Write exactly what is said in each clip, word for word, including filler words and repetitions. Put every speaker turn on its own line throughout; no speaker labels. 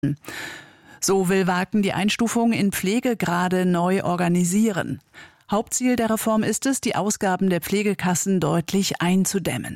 So will Wagen die Einstufung in Pflegegrade neu organisieren. Hauptziel der Reform ist es, die Ausgaben der Pflegekassen deutlich einzudämmen.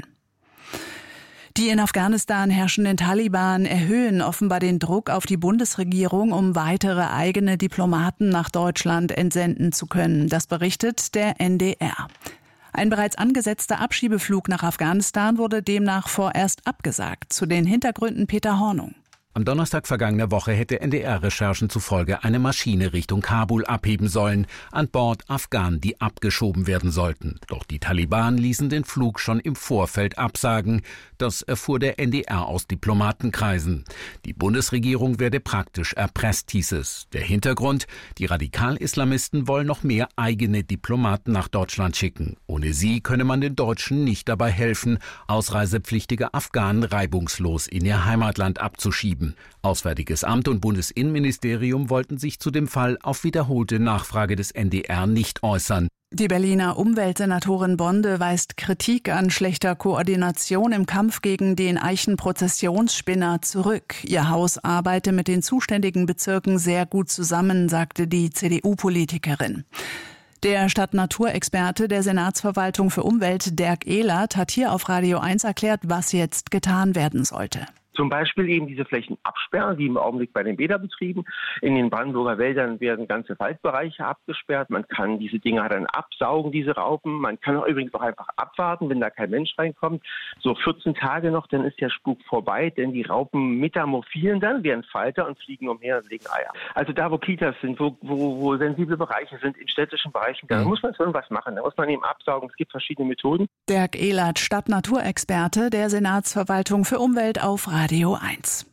Die in Afghanistan herrschenden Taliban erhöhen offenbar den Druck auf die Bundesregierung, um weitere eigene Diplomaten nach Deutschland entsenden zu können. Das berichtet der N D R. Ein bereits angesetzter Abschiebeflug nach Afghanistan wurde demnach vorerst abgesagt. Zu den Hintergründen Peter Hornung.
Am Donnerstag vergangener Woche hätte N D R-Recherchen zufolge eine Maschine Richtung Kabul abheben sollen, an Bord Afghanen, die abgeschoben werden sollten. Doch die Taliban ließen den Flug schon im Vorfeld absagen. Das erfuhr der N D R aus Diplomatenkreisen. Die Bundesregierung werde praktisch erpresst, hieß es. Der Hintergrund: Die Radikal-Islamisten wollen noch mehr eigene Diplomaten nach Deutschland schicken. Ohne sie könne man den Deutschen nicht dabei helfen, ausreisepflichtige Afghanen reibungslos in ihr Heimatland abzuschieben. Auswärtiges Amt und Bundesinnenministerium wollten sich zu dem Fall auf wiederholte Nachfrage des N D R nicht äußern.
Die Berliner Umweltsenatorin Bonde weist Kritik an schlechter Koordination im Kampf gegen den Eichenprozessionsspinner zurück. Ihr Haus arbeite mit den zuständigen Bezirken sehr gut zusammen, sagte die C D U-Politikerin. Der Stadt-Natur-Experte der Senatsverwaltung für Umwelt, Dirk Ehlert, hat hier auf Radio eins erklärt, was jetzt getan werden sollte.
Zum Beispiel eben diese Flächen absperren, wie im Augenblick bei den Bäderbetrieben. In den Brandenburger Wäldern werden ganze Waldbereiche abgesperrt. Man kann diese Dinger dann absaugen, diese Raupen. Man kann auch übrigens auch einfach abwarten, wenn da kein Mensch reinkommt. So vierzehn Tage noch, dann ist der Spuk vorbei, denn die Raupen metamorphieren dann, werden Falter und fliegen umher und legen Eier. Also da, wo Kitas sind, wo, wo, wo sensible Bereiche sind, in städtischen Bereichen, da mhm. muss man schon was machen. Da muss man eben absaugen. Es gibt verschiedene Methoden.
Dirk Ehlert, Stadt-Natur-Experte der Senatsverwaltung für Umwelt auf Radio eins.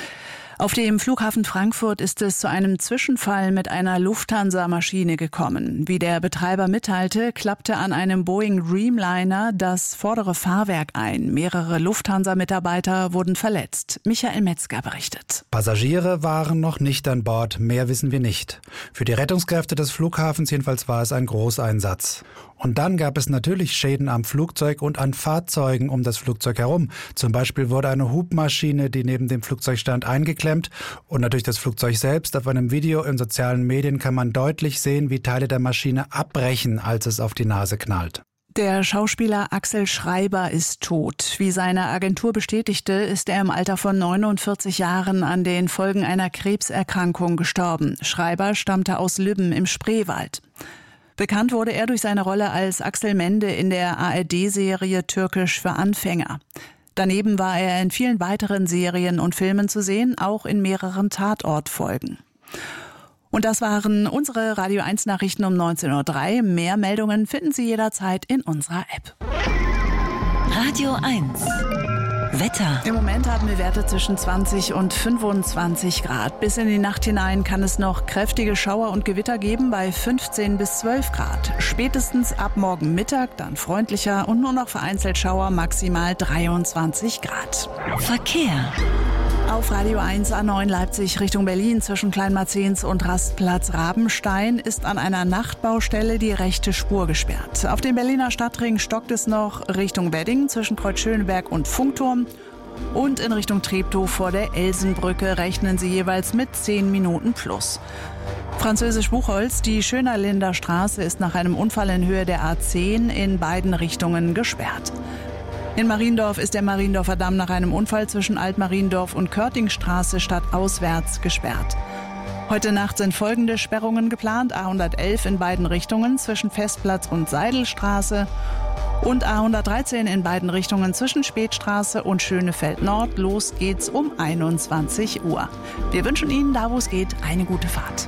Auf dem Flughafen Frankfurt ist es zu einem Zwischenfall mit einer Lufthansa-Maschine gekommen. Wie der Betreiber mitteilte, klappte an einem Boeing Dreamliner das vordere Fahrwerk ein. Mehrere Lufthansa-Mitarbeiter wurden verletzt. Michael Metzger berichtet.
Passagiere waren noch nicht an Bord, mehr wissen wir nicht. Für die Rettungskräfte des Flughafens jedenfalls war es ein Großeinsatz. Und dann gab es natürlich Schäden am Flugzeug und an Fahrzeugen um das Flugzeug herum. Zum Beispiel wurde eine Hubmaschine, die neben dem Flugzeug stand, eingeklemmt. Und natürlich das Flugzeug selbst. Auf einem Video in sozialen Medien kann man deutlich sehen, wie Teile der Maschine abbrechen, als es auf die Nase knallt.
Der Schauspieler Axel Schreiber ist tot. Wie seine Agentur bestätigte, ist er im Alter von neunundvierzig Jahren an den Folgen einer Krebserkrankung gestorben. Schreiber stammte aus Lübben im Spreewald. Bekannt wurde er durch seine Rolle als Axel Mende in der A R D-Serie Türkisch für Anfänger. Daneben war er in vielen weiteren Serien und Filmen zu sehen, auch in mehreren Tatortfolgen. Und das waren unsere Radio eins Nachrichten um neunzehn Uhr drei. Mehr Meldungen finden Sie jederzeit in unserer App.
Radio eins. Wetter.
Im Moment haben wir Werte zwischen zwanzig und fünfundzwanzig Grad. Bis in die Nacht hinein kann es noch kräftige Schauer und Gewitter geben bei fünfzehn bis zwölf Grad. Spätestens ab morgen Mittag dann freundlicher und nur noch vereinzelt Schauer, maximal dreiundzwanzig Grad.
Verkehr.
Auf Radio eins A neun Leipzig Richtung Berlin zwischen Kleinmarzens und Rastplatz Rabenstein ist an einer Nachtbaustelle die rechte Spur gesperrt. Auf dem Berliner Stadtring stockt es noch Richtung Wedding zwischen Kreuz Schöneberg und Funkturm. Und in Richtung Treptow vor der Elsenbrücke rechnen Sie jeweils mit zehn Minuten plus. Französisch Buchholz, die Schönerlinder Straße ist nach einem Unfall in Höhe der A zehn in beiden Richtungen gesperrt. In Mariendorf ist der Mariendorfer Damm nach einem Unfall zwischen Altmariendorf und Körtingstraße stadtauswärts gesperrt. Heute Nacht sind folgende Sperrungen geplant: A hundertelf in beiden Richtungen zwischen Festplatz und Seidelstraße und A hundertdreizehn in beiden Richtungen zwischen Spätstraße und Schönefeld Nord. Los geht's um einundzwanzig Uhr. Wir wünschen Ihnen, da wo es geht, eine gute Fahrt.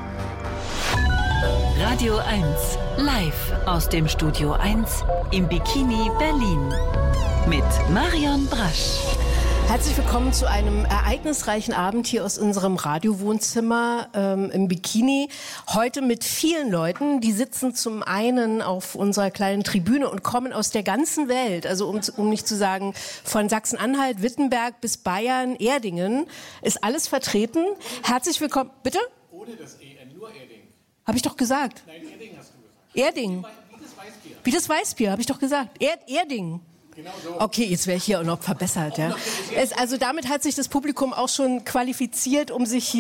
Radio eins, live aus dem Studio eins im Bikini Berlin mit Marion Brasch.
Herzlich willkommen zu einem ereignisreichen Abend hier aus unserem Radiowohnzimmer ähm, im Bikini. Heute mit vielen Leuten, die sitzen zum einen auf unserer kleinen Tribüne und kommen aus der ganzen Welt. Also um, um nicht zu sagen, von Sachsen-Anhalt, Wittenberg bis Bayern, Erdingen ist alles vertreten. Herzlich willkommen. Bitte?
Ohne das E N, nur Erding.
Habe ich doch gesagt.
Nein, Erding hast du gesagt.
Erding.
Wie das Weißbier.
Wie das Weißbier, habe ich doch gesagt. Erd Erding.
Genau so.
Okay, jetzt wäre ich hier auch noch verbessert. Ja. Es, also damit hat sich das Publikum auch schon qualifiziert, um sich hier